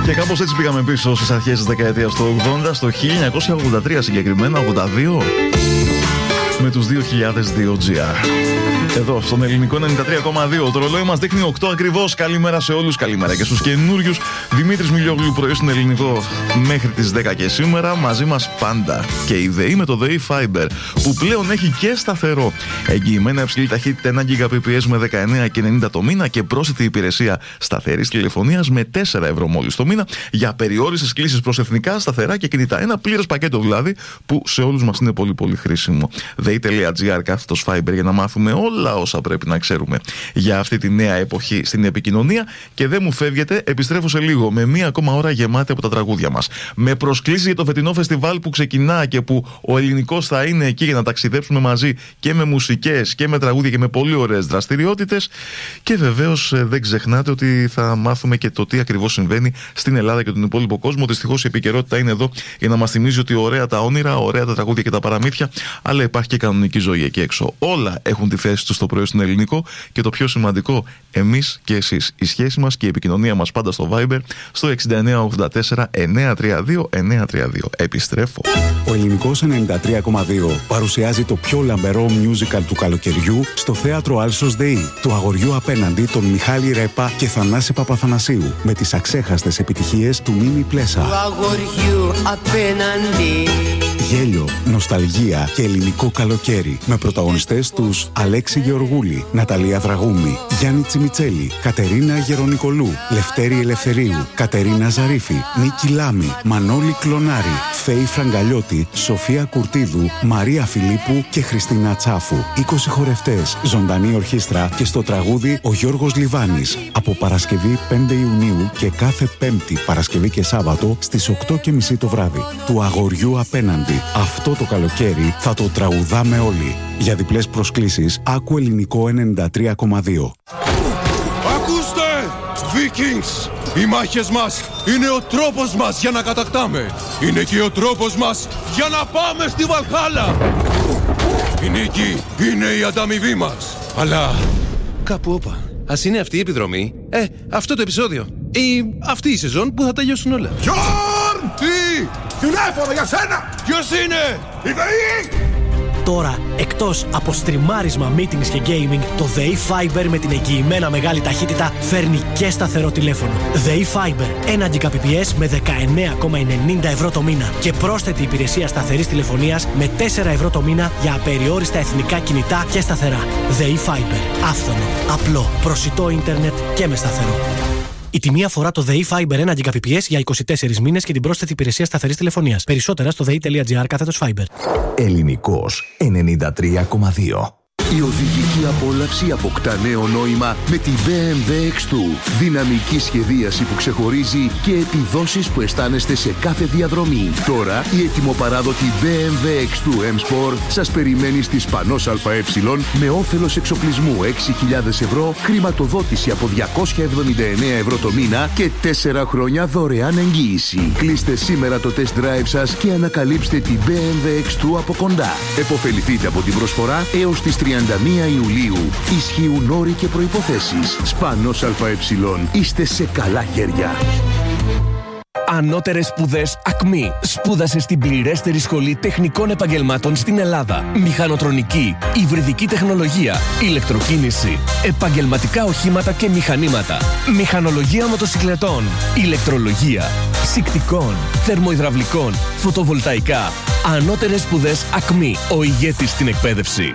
Και κάπως έτσι πήγαμε πίσω στις αρχές της δεκαετίας του 80, στο 1983 συγκεκριμένα, 82, με τους 2002 GR. Εδώ στον ελληνικό 93,2 το ρολόι μας δείχνει 8 ακριβώς. Καλημέρα σε όλους, καλημέρα και στους καινούριους. Δημήτρης Μιλιόγλου, πρωί στον ελληνικό μέχρι τις 10 και σήμερα. Μαζί μας πάντα και η ΔΕΗ με το ΔΕΗ Fiber, που πλέον έχει και σταθερό. Εγγυημένα υψηλή ταχύτητα 1 Gbps με 19,90 το μήνα και πρόσθετη υπηρεσία σταθερής τηλεφωνίας με 4 ευρώ μόλις το μήνα για περιόριστες κλήσεις προς εθνικά, σταθερά και κινητά. Ένα πλήρες πακέτο δηλαδή που σε όλους μας είναι πολύ πολύ χρήσιμο. ΔΕΗ.gr/Fiber για να μάθουμε όλα όσα πρέπει να ξέρουμε για αυτή τη νέα εποχή στην επικοινωνία. Και δεν μου φεύγετε, επιστρέφω σε λίγο με μία ακόμα ώρα γεμάτη από τα τραγούδια μας. Με προσκλήσεις για το φετινό φεστιβάλ που ξεκινά και που ο ελληνικός θα είναι εκεί για να ταξιδέψουμε μαζί και με μουσικές και με τραγούδια και με πολύ ωραίες δραστηριότητες. Και βεβαίως δεν ξεχνάτε ότι θα μάθουμε και το τι ακριβώς συμβαίνει στην Ελλάδα και τον υπόλοιπο κόσμο. Δυστυχώς η επικαιρότητα είναι εδώ για να μας θυμίζει ότι ωραία τα όνειρα, ωραία τα τραγούδια και τα παραμύθια, αλλά υπάρχει και κανονική ζωή εκεί έξω. Όλα έχουν τη θέση τους στο πρωί στον ελληνικό και το πιο σημαντικό, εμείς και εσείς. Η σχέση μας και η επικοινωνία μας πάντα στο Viber στο 6984 932 932. Επιστρέφω. Ο ελληνικός 93,2 παρουσιάζει το πιο λαμπερό musical του καλοκαιριού στο θέατρο Άλσος ΔΕΗ, του αγοριού απέναντι των Μιχάλη Ρέπα και Θανάση Παπαθανασίου, με τις αξέχαστες επιτυχίες του Μίμη Πλέσα. Του αγοριού απέναντι. Γέλιο, νοσταλγία και ελληνικό καλοκαίρι, με πρωταγωνιστές τους Αλέξη Γεωργούλη, Ναταλία Δραγούμη, Γιάννη Τσιμιτσέλη, Κατερίνα Γερονικολού, Λευτέρη Ελευθερίου, Κατερίνα Ζαρίφη, Νίκη Λάμη, Μανώλη Κλονάρη, Φέη Φραγκαλιώτη, Σοφία Κουρτίδου, Μαρία Φιλίππου και Χριστίνα Τσάφου. 20 χορευτές, ζωντανή ορχήστρα και στο τραγούδι ο Γιώργος Λιβάνης. Από Παρασκευή 5 Ιουνίου και κάθε Πέμπτη, Παρασκευή και Σάββατο στις 8:30 το βράδυ. Του αγοριού απέναντι. Αυτό το καλοκαίρι θα το τραγουδάμε όλοι. Για διπλές προσκλήσεις, άκου ελληνικό 93,2. Ακούστε! Vikings! Οι μάχες μας είναι ο τρόπος μας για να κατακτάμε. Είναι και ο τρόπος μας για να πάμε στη Βαλχάλα. Η νίκη είναι η ανταμοιβή μας. Αλλά κάπου όπα. Ας είναι αυτή η επιδρομή, αυτό το επεισόδιο ή αυτή η σεζόν που θα τελειώσουν όλα. Γιόρν! Τι! Τηλέφωνο για σένα! Ποιος είναι? Η ΔΕΗ! Τώρα, εκτός από στριμάρισμα, meetings και gaming, το ΔΕΗ Fiber με την εγγυημένα μεγάλη ταχύτητα φέρνει και σταθερό τηλέφωνο. ΔΕΗ Fiber, 1 Gbps με 19,90 ευρώ το μήνα και πρόσθετη υπηρεσία σταθερής τηλεφωνίας με 4 ευρώ το μήνα για απεριόριστα εθνικά κινητά και σταθερά. ΔΕΗ Fiber, άφθονο, απλό, προσιτό ίντερνετ και με σταθερό. Η τιμή αφορά το ΔΕΗ Fiber 1 Gbps για 24 μήνες και την πρόσθετη υπηρεσία σταθερής τηλεφωνίας. Περισσότερα στο dei.gr/Fiber. Ελληνικός 93,2. Η οδηγική απόλαυση αποκτά νέο νόημα με τη BMW X2. Δυναμική σχεδίαση που ξεχωρίζει και επιδόσεις που αισθάνεστε σε κάθε διαδρομή. Τώρα η ετοιμοπαράδοτη BMW X2 M-Sport σας περιμένει στη Σπανός ΑΕ με όφελος εξοπλισμού 6.000 ευρώ, χρηματοδότηση από 279 ευρώ το μήνα και 4 χρόνια δωρεάν εγγύηση. Κλείστε σήμερα το test drive σας και ανακαλύψτε την BMW X2 από κοντά. Εποφεληθείτε από την προσφορά έως τις 31 Ιουλίου. Ισχύουν όροι και προϋποθέσεις. Σπανός ΑΕ. Είστε σε καλά χέρια. Ανώτερες σπουδές ΑΚΜΗ. Σπούδασε στην πληρέστερη σχολή τεχνικών επαγγελμάτων στην Ελλάδα. Μηχανοτρονική, υβριδική τεχνολογία, ηλεκτροκίνηση, επαγγελματικά οχήματα και μηχανήματα, μηχανολογία μοτοσικλετών, ηλεκτρολογία, ψυκτικών, θερμοϊδραυλικών, φωτοβολταϊκά. Ανώτερες σπουδές ΑΚΜΗ. Ο ηγέτης στην εκπαίδευση.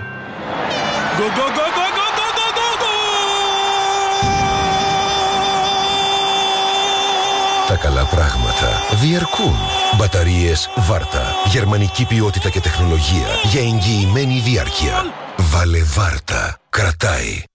Τα καλά πράγματα διαρκούν. Μπαταρίες Βάρτα. Γερμανική ποιότητα και τεχνολογία για εγγυημένη διάρκεια. Βάλε Βάρτα. Κρατάει.